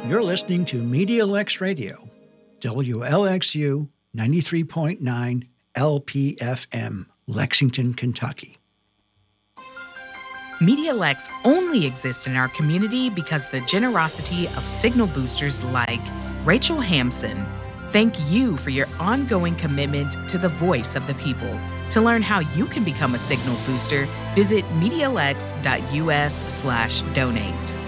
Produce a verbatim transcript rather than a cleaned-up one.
You're listening to MediaLex Radio, W L X U ninety-three point nine L P F M, Lexington, Kentucky. MediaLex only exists in our community because the generosity of signal boosters like Rachel Hampson. Thank you for your ongoing commitment to the voice of the people. To learn how you can become a signal booster, visit medialex.us slash donate.